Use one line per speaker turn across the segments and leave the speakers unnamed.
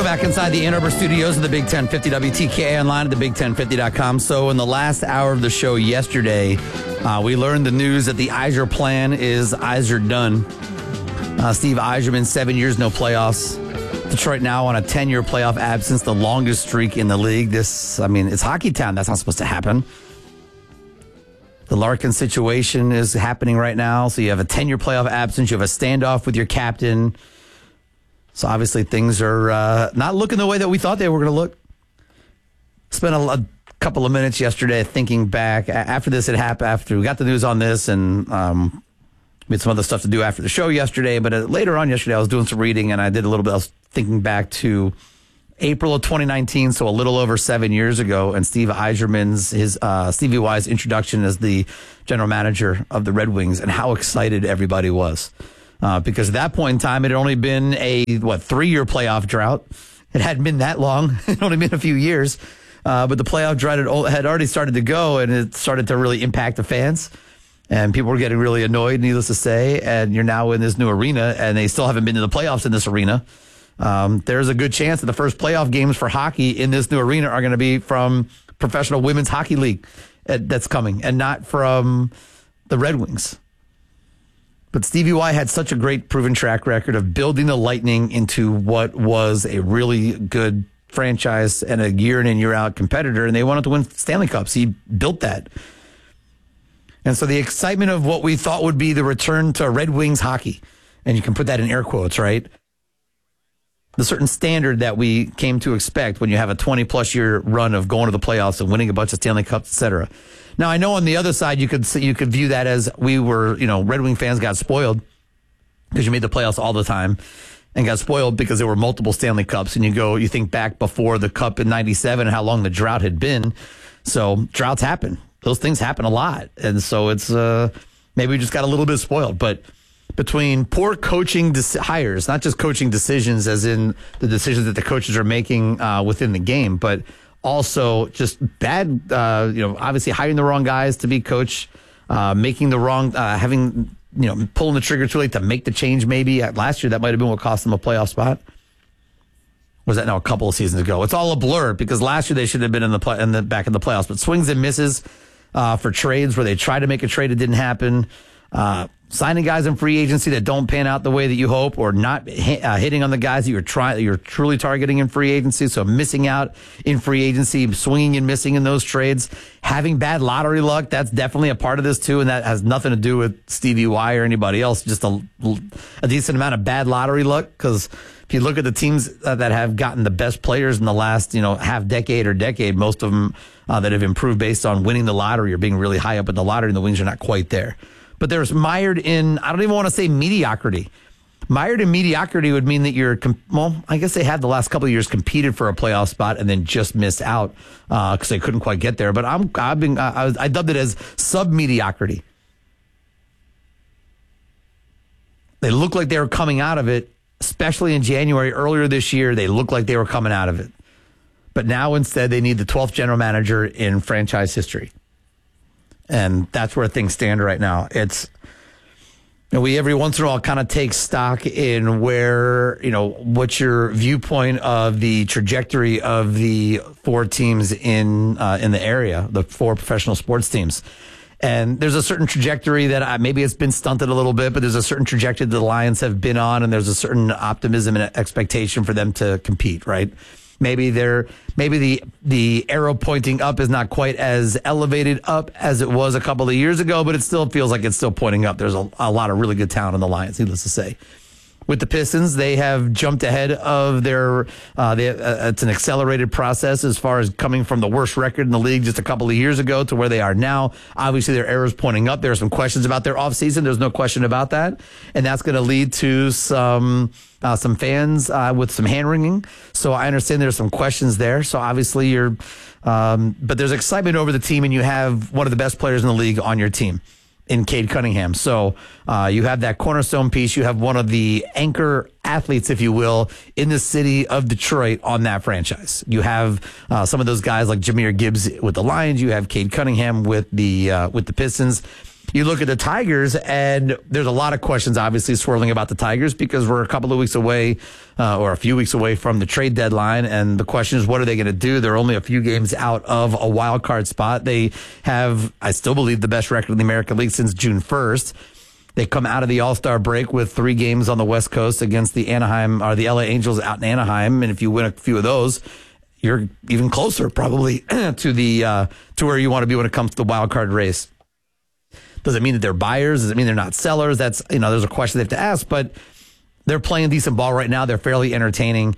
back inside the Ann Arbor studios of the Big 1050 WTKA online at thebig1050.com. So in the last hour of the show yesterday, we learned the news that the Yzer plan is Yzer done. Steve Yzerman, 7 years, no playoffs. Detroit now on a 10-year playoff absence, the longest streak in the league. It's Hockey Town. That's not supposed to happen. The Larkin situation is happening right now. So you have a 10-year playoff absence. You have a standoff with your captain. So obviously things are not looking the way that we thought they were going to look. Spent a couple of minutes yesterday thinking back. After this had happened, after we got the news on this, and we had some other stuff to do after the show yesterday. But later on yesterday, I was doing some reading, and I did a little bit. I was thinking back to April of 2019, so a little over 7 years ago, and Steve Yzerman's, Stevie Y's introduction as the general manager of the Red Wings, and how excited everybody was. Because at that point in time, it had only been a 3-year playoff drought. It hadn't been that long. It had only been a few years. But the playoff drought had already started to go, and it started to really impact the fans. And people were getting really annoyed, needless to say. And you're now in this new arena, and they still haven't been to the playoffs in this arena. There's a good chance that the first playoff games for hockey in this new arena are going to be from Professional Women's Hockey League that's coming, and not from the Red Wings. But Stevie Y had such a great proven track record of building the Lightning into what was a really good franchise and a year in and year out competitor, and they wanted to win Stanley Cups. He built that. And so the excitement of what we thought would be the return to Red Wings hockey, and you can put that in air quotes, right? The certain standard that we came to expect when you have a 20-plus year run of going to the playoffs and winning a bunch of Stanley Cups, et cetera. Now, I know on the other side, you could view that as we were, Red Wing fans got spoiled because you made the playoffs all the time, and got spoiled because there were multiple Stanley Cups. And you think back before the Cup in '97 and how long the drought had been. So droughts happen. Those things happen a lot. And so it's maybe we just got a little bit spoiled. But between poor coaching hires, not just coaching decisions as in the decisions that the coaches are making within the game, but also just bad, obviously hiring the wrong guys to be coach, making the wrong, pulling the trigger too late to make the change maybe. Last year, that might have been what cost them a playoff spot. Was that now a couple of seasons ago? It's all a blur because last year they should have been in the back in the playoffs. But swings and misses for trades where they tried to make a trade, it didn't happen. Signing guys in free agency that don't pan out the way that you hope, or not hitting on the guys that you're truly targeting in free agency. So missing out in free agency, swinging and missing in those trades, having bad lottery luck. That's definitely a part of this too. And that has nothing to do with Stevie Y or anybody else. Just a decent amount of bad lottery luck. Cause if you look at the teams that have gotten the best players in the last, half decade or decade, most of them that have improved based on winning the lottery or being really high up in the lottery, and the Wings are not quite there. But there's mired in, I don't even want to say mediocrity. Mired in mediocrity would mean that I guess they had the last couple of years competed for a playoff spot and then just missed out because they couldn't quite get there. But I dubbed it as sub-mediocrity. They look like they were coming out of it, especially in January earlier this year. They looked like they were coming out of it. But now instead they need the 12th general manager in franchise history. And that's where things stand right now. We every once in a while kind of take stock in where, what's your viewpoint of the trajectory of the 4 teams in the area, the 4 professional sports teams. And there's a certain trajectory that maybe it's been stunted a little bit, but there's a certain trajectory that the Lions have been on, and there's a certain optimism and expectation for them to compete, right? Maybe the arrow pointing up is not quite as elevated up as it was a couple of years ago, but it still feels like it's still pointing up. There's a lot of really good talent in the Lions, needless to say. With the Pistons, they have jumped ahead of their, it's an accelerated process as far as coming from the worst record in the league just a couple of years ago to where they are now. Obviously, their arrow's pointing up. There are some questions about their offseason. There's no question about that. And that's going to lead to some fans with some hand-wringing. So I understand there's some questions there. So obviously but there's excitement over the team, and you have one of the best players in the league on your team in Cade Cunningham. So you have that cornerstone piece. You have one of the anchor athletes, if you will, in the city of Detroit on that franchise. You have some of those guys like Jahmyr Gibbs with the Lions. You have Cade Cunningham with the Pistons. You look at the Tigers, and there's a lot of questions obviously swirling about the Tigers because we're a couple of weeks away or a few weeks away from the trade deadline. And the question is, what are they going to do? They're only a few games out of a wild card spot. They have, I still believe, the best record in the American League since June 1st. They come out of the All-Star break with 3 games on the West Coast against the LA Angels out in Anaheim. And if you win a few of those, you're even closer probably to where you want to be when it comes to the wild card race. Does it mean that they're buyers? Does it mean they're not sellers? That's, there's a question they have to ask, but they're playing decent ball right now. They're fairly entertaining.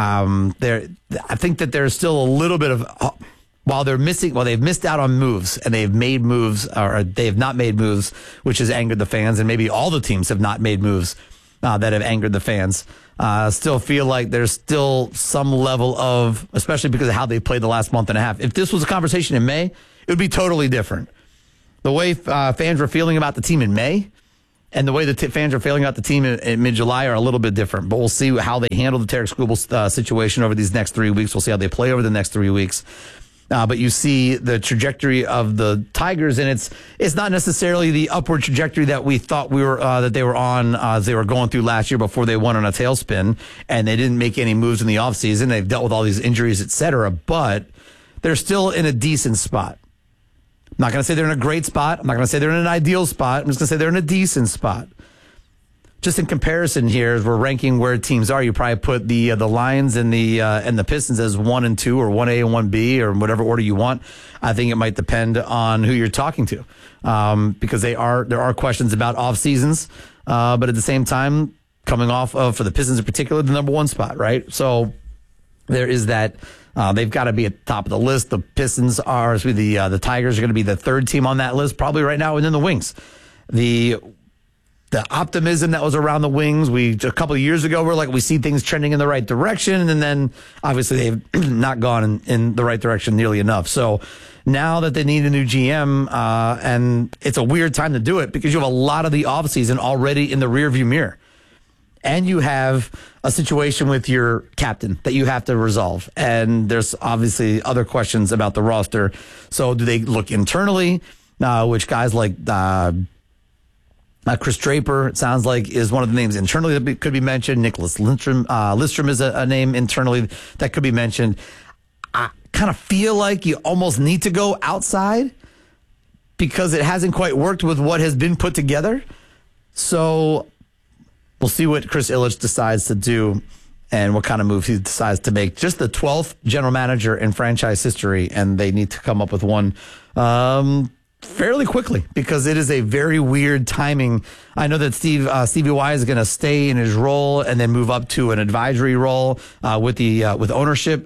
I think that there's still a little bit of, while they've missed out on moves and they've made moves or they have not made moves, which has angered the fans. And maybe all the teams have not made moves that have angered the fans. Still feel like there's still some level of, especially because of how they played the last month and a half. If this was a conversation in May, it would be totally different. The way fans were feeling about the team in May and the way the fans are feeling about the team in mid-July are a little bit different. But we'll see how they handle the Tarik Skubal situation over these next 3 weeks. We'll see how they play over the next 3 weeks. But you see the trajectory of the Tigers, and it's not necessarily the upward trajectory that we thought that they were on as they were going through last year before they went on a tailspin, and they didn't make any moves in the offseason. They've dealt with all these injuries, et cetera, but they're still in a decent spot. I'm not going to say they're in a great spot. I'm not going to say they're in an ideal spot. I'm just going to say they're in a decent spot. Just in comparison here, as we're ranking where teams are, you probably put the Lions and the Pistons as 1 and 2 or 1A and 1B or whatever order you want. I think it might depend on who you're talking to, because there are questions about off seasons, but at the same time, coming off of, for the Pistons in particular, the number 1 spot, right? So there is that. They've got to be at the top of the list. The Pistons are, the Tigers are going to be the 3rd team on that list, probably right now, and then the Wings. The optimism that was around the Wings, a couple of years ago, we see things trending in the right direction, and then obviously they've not gone in the right direction nearly enough. So now that they need a new GM, and it's a weird time to do it because you have a lot of the offseason already in the rearview mirror. And you have a situation with your captain that you have to resolve. And there's obviously other questions about the roster. So do they look internally, which guys like Chris Draper, it sounds like, is one of the names internally that could be mentioned. Nicholas Lidstrom is a name internally that could be mentioned. I kind of feel like you almost need to go outside because it hasn't quite worked with what has been put together. So we'll see what Chris Ilitch decides to do and what kind of move he decides to make. Just the 12th general manager in franchise history, and they need to come up with one fairly quickly because it is a very weird timing. I know that Stevie Y is going to stay in his role and then move up to an advisory role with ownership,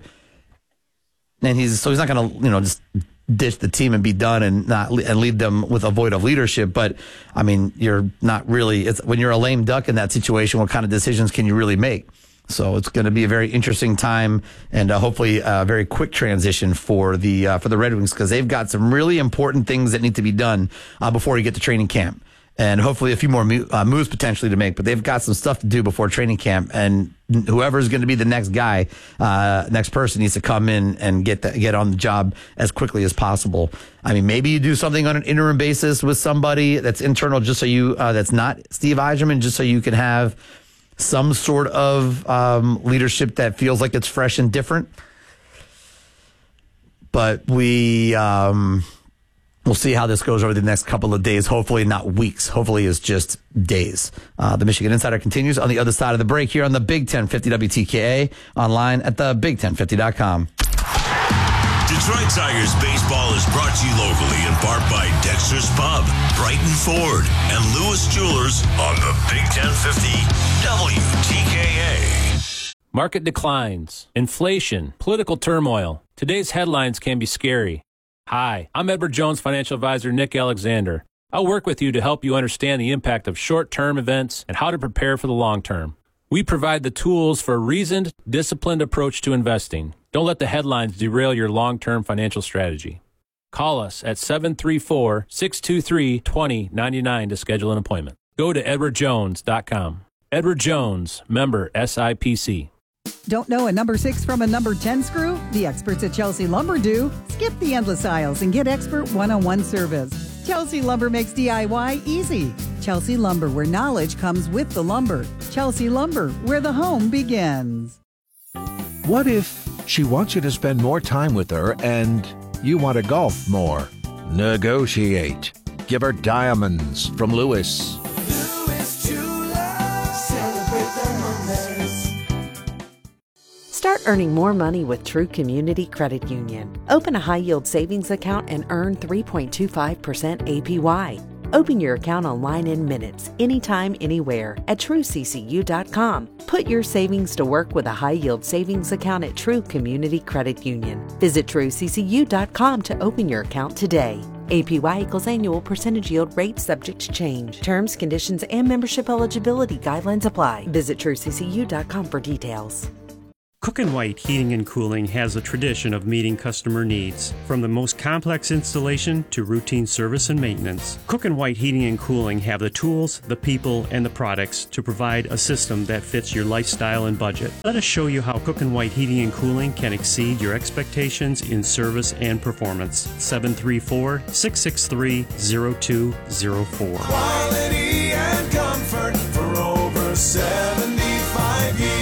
and he's not going to just ditch the team and be done and leave them with a void of leadership. But I mean, you're not really, when you're a lame duck in that situation, what kind of decisions can you really make? So it's going to be a very interesting time and hopefully a very quick transition for the Red Wings because they've got some really important things that need to be done before you get to training camp. And hopefully a few more moves potentially to make, but they've got some stuff to do before training camp. And whoever's going to be the next guy, next person needs to come in and get on the job as quickly as possible. I mean, maybe you do something on an interim basis with somebody that's internal, just so that's not Steve Yzerman, just so you can have some sort of leadership that feels like it's fresh and different. But we'll see how this goes over the next couple of days. Hopefully not weeks. Hopefully it's just days. The Michigan Insider continues on the other side of the break here on the Big 1050 WTKA, online at thebig1050.com.
Detroit Tigers baseball is brought to you locally in part by Dexter's Pub, Brighton Ford, and Lewis Jewelers on the Big 1050 WTKA.
Market declines, inflation, political turmoil. Today's headlines can be scary. Hi, I'm Edward Jones financial advisor Nick Alexander. I'll work with you to help you understand the impact of short-term events and how to prepare for the long term. We provide the tools for a reasoned, disciplined approach to investing. Don't let the headlines derail your long-term financial strategy. Call us at 734-623-2099 to schedule an appointment. Go to edwardjones.com. Edward Jones, member SIPC.
Don't know a number 6 from a number 10 screw? The experts at Chelsea Lumber do. Skip the endless aisles and get expert one-on-one service. Chelsea Lumber makes DIY easy. Chelsea Lumber, where knowledge comes with the lumber. Chelsea Lumber, where the home begins.
What if she wants you to spend more time with her and you want to golf more? Negotiate. Give her diamonds from Lewis.
Start earning more money with True Community Credit Union. Open a high-yield savings account and earn 3.25% APY. Open your account online in minutes, anytime, anywhere at TrueCCU.com. Put your savings to work with a high-yield savings account at True Community Credit Union. Visit TrueCCU.com to open your account today. APY equals annual percentage yield rate subject to change. Terms, conditions, and membership eligibility guidelines apply. Visit TrueCCU.com for details.
Cook & White Heating and Cooling has a tradition of meeting customer needs, from the most complex installation to routine service and maintenance. Cook & White Heating and Cooling have the tools, the people, and the products to provide a system that fits your lifestyle and budget. Let us show you how Cook & White Heating and Cooling can exceed your expectations in service and performance. 734-663-0204.
Quality and comfort for over 75 years.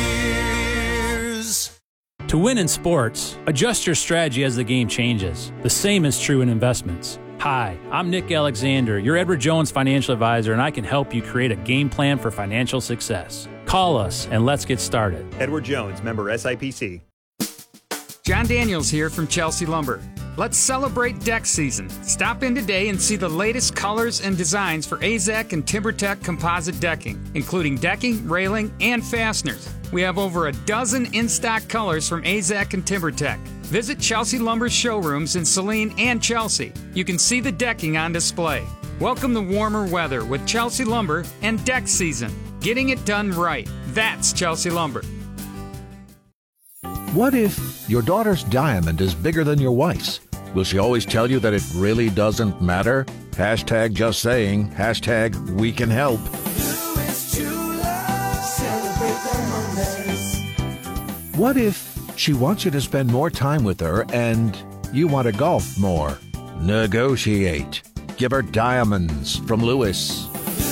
To win in sports, adjust your strategy as the game changes. The same is true in investments. Hi, I'm Nick Alexander, your Edward Jones financial advisor, and I can help you create a game plan for financial success. Call us and let's get started.
Edward Jones, member SIPC.
John Daniels here from Chelsea Lumber. Let's celebrate deck season. Stop in today and see the latest colors and designs for AZEK and TimberTech composite decking, including decking, railing, and fasteners. We have over a dozen in-stock colors from AZEK and TimberTech. Visit Chelsea Lumber's showrooms in Saline and Chelsea. You can see the decking on display. Welcome the warmer weather with Chelsea Lumber and deck season. Getting it done right. That's Chelsea Lumber.
What if your daughter's diamond is bigger than your wife's? Will she always tell you that it really doesn't matter? Hashtag just saying. Hashtag we can help. What if she wants you to spend more time with her and you want to golf more? Negotiate. Give her diamonds from Lewis.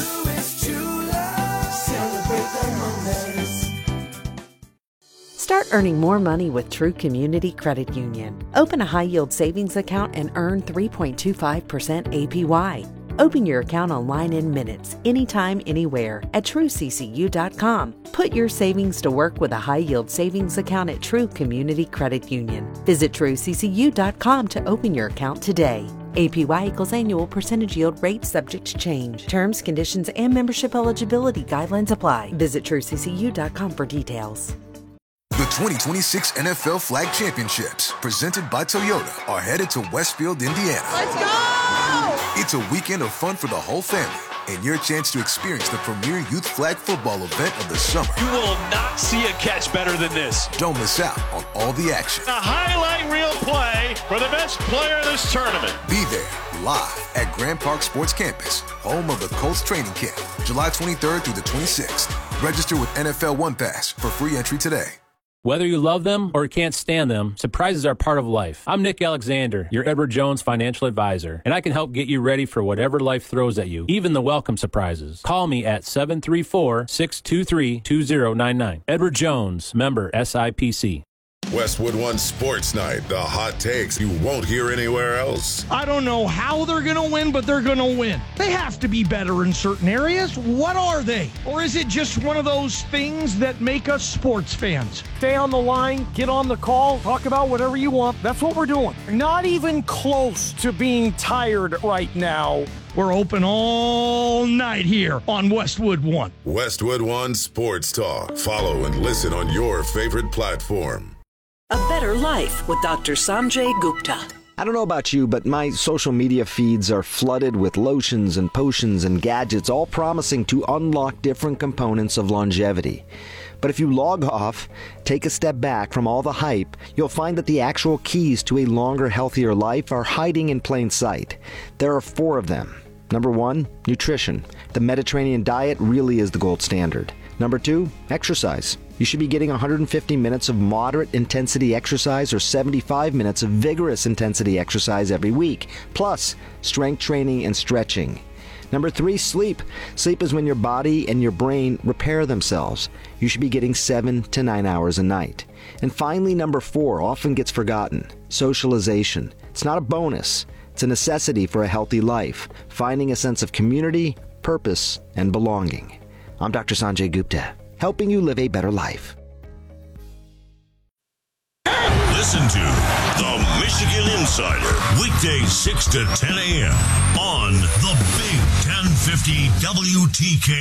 Start earning more money with True Community Credit Union. Open a high-yield savings account and earn 3.25% APY. Open your account online in minutes, anytime, anywhere at TrueCCU.com. Put your savings to work with a high-yield savings account at True Community Credit Union. Visit TrueCCU.com to open your account today. APY equals annual percentage yield rate subject to change. Terms, conditions, and membership eligibility guidelines apply. Visit TrueCCU.com for details.
The 2026 NFL Flag Championships, presented by Toyota, are headed to Westfield, Indiana.
Let's go!
It's a weekend of fun for the whole family and your chance to experience the premier youth flag football event of the summer.
You will not see a catch better than this.
Don't miss out on all the action.
A highlight reel play for the best player in this tournament.
Be there live at Grand Park Sports Campus, home of the Colts training camp, July 23rd through the 26th. Register with NFL One Pass for free entry today.
Whether you love them or can't stand them, surprises are part of life. I'm Nick Alexander, your Edward Jones financial advisor, and I can help get you ready for whatever life throws at you, even the welcome surprises. Call me at 734-623-2099. Edward Jones, member SIPC.
Westwood One Sports Night, the hot takes you won't hear anywhere else.
I don't know how they're going to win, but they're going to win. They have to be better in certain areas. What are they? Or is it just one of those things that make us sports fans? Stay on the line, get on the call, talk about whatever you want. That's what we're doing. Not even close to being tired right now. We're open all night here on Westwood One.
Westwood One Sports Talk. Follow and listen on your favorite platform.
A Better Life with Dr. Sanjay Gupta.
I don't know about you, but my social media feeds are flooded with lotions and potions and gadgets, all promising to unlock different components of longevity. But if you log off, take a step back from all the hype, you'll find that the actual keys to a longer, healthier life are hiding in plain sight. There are 4 of them. Number 1, nutrition. The Mediterranean diet really is the gold standard. Number 2, exercise. You should be getting 150 minutes of moderate intensity exercise or 75 minutes of vigorous intensity exercise every week, plus strength training and stretching. Number 3, sleep. Sleep is when your body and your brain repair themselves. You should be getting 7 to 9 hours a night. And finally, number 4 often gets forgotten: socialization. It's not a bonus. It's a necessity for a healthy life, finding a sense of community, purpose, and belonging. I'm Dr. Sanjay Gupta, helping you live a better life.
Listen to The Michigan Insider, weekdays 6 to 10 a.m. on the Big 1050 WTK.